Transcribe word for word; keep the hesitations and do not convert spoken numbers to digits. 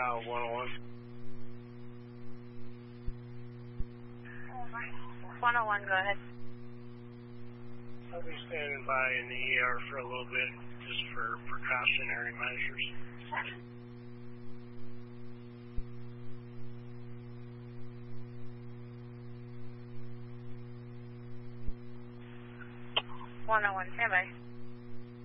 Uh, one oh one. one oh one, go ahead. I'll be standing by in the E R for a little bit, just for precautionary measures. one oh one, stand by.